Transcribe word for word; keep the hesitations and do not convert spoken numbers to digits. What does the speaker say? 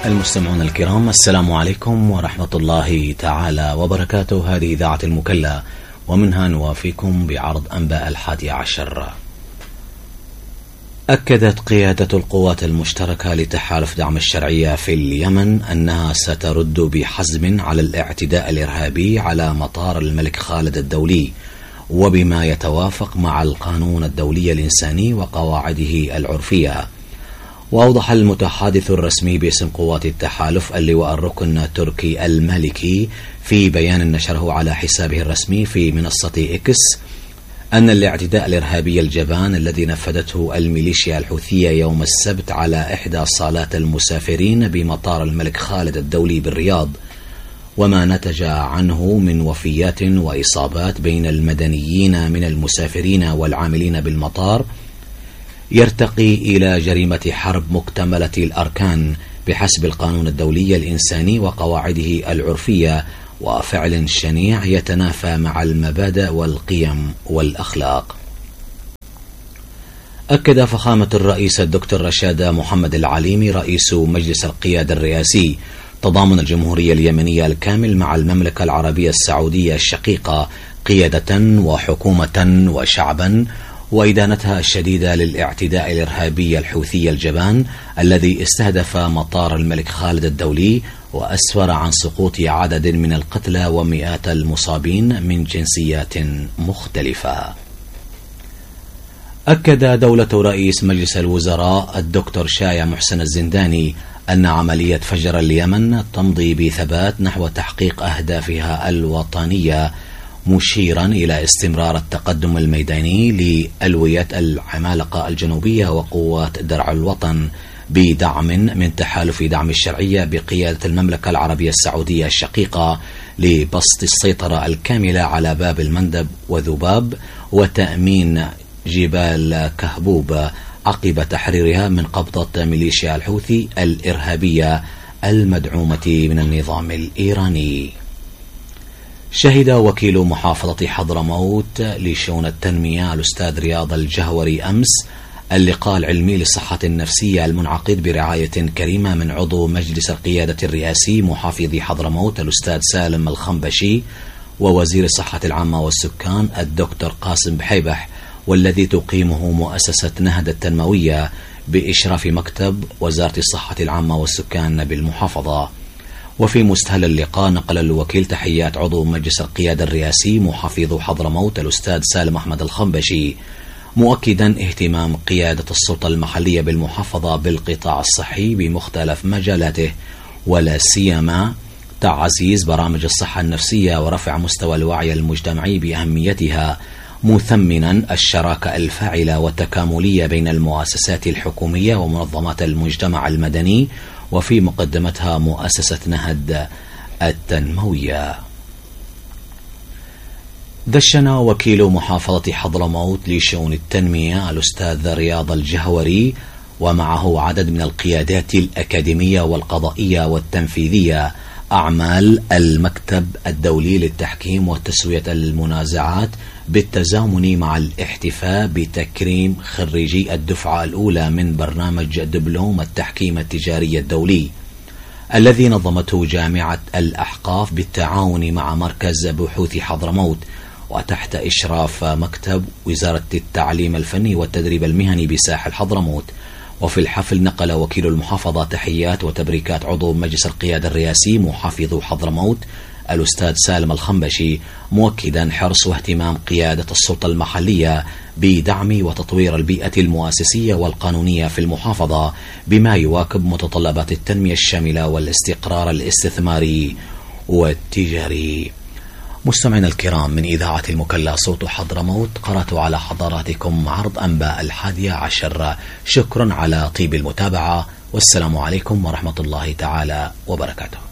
المستمعون الكرام، السلام عليكم ورحمة الله تعالى وبركاته. هذه إذاعة المكلا ومنها نوافيكم بعرض أنباء الحادي عشر. أكدت قيادة القوات المشتركة لتحالف دعم الشرعية في اليمن أنها سترد بحزم على الاعتداء الإرهابي على مطار الملك خالد الدولي، وبما يتوافق مع القانون الدولي الإنساني وقواعده العرفية. وأوضح المتحدث الرسمي باسم قوات التحالف اللواء الركن التركي المالكي في بيان نشره على حسابه الرسمي في منصة إكس أن الاعتداء الإرهابي الجبان الذي نفذته الميليشيا الحوثية يوم السبت على إحدى صالات المسافرين بمطار الملك خالد الدولي بالرياض، وما نتج عنه من وفيات وإصابات بين المدنيين من المسافرين والعاملين بالمطار، يرتقي إلى جريمة حرب مكتملة الأركان بحسب القانون الدولي الإنساني وقواعده العرفية، وفعل شنيع يتنافى مع المبادئ والقيم والأخلاق. أكد فخامة الرئيس الدكتور رشاد محمد العليمي رئيس مجلس القيادة الرئاسي تضامن الجمهورية اليمنية الكامل مع المملكة العربية السعودية الشقيقة قيادة وحكومة وشعبا، وإدانتها الشديدة للاعتداء الإرهابي الحوثي الجبان الذي استهدف مطار الملك خالد الدولي وأسفر عن سقوط عدد من القتلى ومئات المصابين من جنسيات مختلفة. أكد دولة رئيس مجلس الوزراء الدكتور شايع محسن الزنداني أن عملية فجر اليمن تمضي بثبات نحو تحقيق أهدافها الوطنية، مشيرا إلى استمرار التقدم الميداني لألوية العمالقة الجنوبية وقوات درع الوطن بدعم من تحالف دعم الشرعية بقيادة المملكة العربية السعودية الشقيقة لبسط السيطرة الكاملة على باب المندب وذباب وتأمين جبال كهبوب عقب تحريرها من قبضة ميليشيا الحوثي الإرهابية المدعومة من النظام الإيراني. شهد وكيل محافظة حضرموت لشؤون التنمية الأستاذ رياض الجهوري أمس اللقاء العلمي للصحة النفسية المنعقد برعاية كريمة من عضو مجلس القيادة الرئاسي محافظ حضرموت الأستاذ سالم الخنبشي ووزير الصحة العامة والسكان الدكتور قاسم بحيبح، والذي تقيمه مؤسسة نهد التنموية بإشراف مكتب وزارة الصحة العامة والسكان بالمحافظة. وفي مستهل اللقاء نقل الوكيل تحيات عضو مجلس القيادة الرئاسي محافظ حضرموت الأستاذ سالم أحمد الخنبشي، مؤكدا اهتمام قيادة السلطة المحلية بالمحافظة بالقطاع الصحي بمختلف مجالاته، ولا سيما تعزيز برامج الصحة النفسية ورفع مستوى الوعي المجتمعي بأهميتها، مثمنا الشراكة الفاعلة والتكاملية بين المؤسسات الحكومية ومنظمات المجتمع المدني، وفي مقدمتها مؤسسة نهد التنموية. دشن وكيل محافظة حضرموت لشؤون التنمية الأستاذ رياض الجهوري ومعه عدد من القيادات الأكاديمية والقضائية والتنفيذية أعمال المكتب الدولي للتحكيم وتسوية المنازعات بالتزامن مع الاحتفاء بتكريم خريجي الدفعة الأولى من برنامج دبلوم التحكيم التجاري الدولي الذي نظمته جامعة الأحقاف بالتعاون مع مركز بحوث حضرموت وتحت إشراف مكتب وزارة التعليم الفني والتدريب المهني بساحل حضرموت. وفي الحفل نقل وكيل المحافظة تحيات وتبريكات عضو مجلس القيادة الرئاسي محافظ حضرموت الأستاذ سالم الخنبشي، مؤكدا حرص واهتمام قيادة السلطة المحلية بدعم وتطوير البيئة المؤسسية والقانونية في المحافظة بما يواكب متطلبات التنمية الشاملة والاستقرار الاستثماري والتجاري. مستمعينا الكرام، من إذاعة المكلا صوت حضرموت قرأت على حضراتكم عرض أنباء الحادية عشر. شكرا على طيب المتابعة، والسلام عليكم ورحمة الله تعالى وبركاته.